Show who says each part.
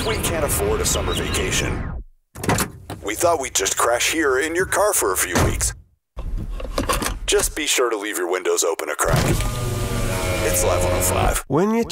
Speaker 1: We can't afford a summer vacation. We thought we'd just crash here in your car for a few weeks. Just be sure to leave your windows open a crack. It's Live 105.
Speaker 2: When you